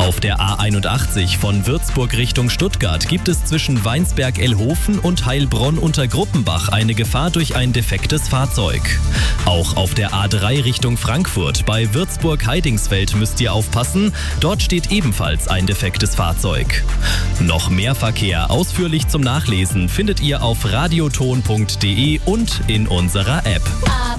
Auf der A81 von Würzburg Richtung Stuttgart gibt es zwischen Weinsberg-Elhofen und Heilbronn unter Gruppenbach eine Gefahr durch ein defektes Fahrzeug. Auch auf der A3 Richtung Frankfurt bei Würzburg-Heidingsfeld müsst ihr aufpassen. Dort steht ebenfalls ein defektes Fahrzeug. Noch mehr Verkehr ausführlich zum Nachlesen findet ihr auf radioton.de und in unserer App.